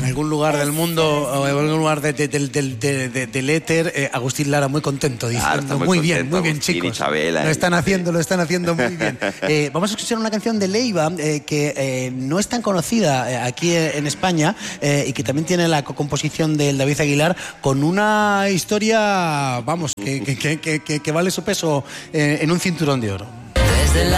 algún lugar del mundo o en algún lugar del éter, Agustín Lara muy contento diciendo muy bien chicos, Isabela, lo están haciendo muy bien. Vamos a escuchar una canción de Leiva que no es tan conocida aquí en España y que también tiene la composición del David Aguilar, con una historia, vamos, que vale su peso en un cinturón de oro. Desde la